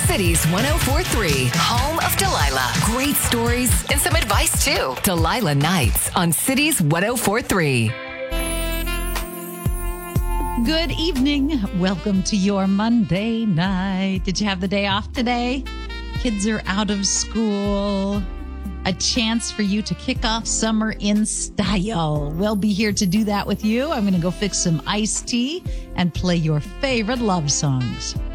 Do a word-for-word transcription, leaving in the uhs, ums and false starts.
Cities one oh four point three, home of Delilah. Great stories and some advice, too. Delilah Nights on Cities one oh four point three. Good evening. Welcome to your Monday night. Did you have the day off today? Kids are out of school. A chance for you to kick off summer in style. We'll be here to do that with you. I'm going to go fix some iced tea and play your favorite love songs.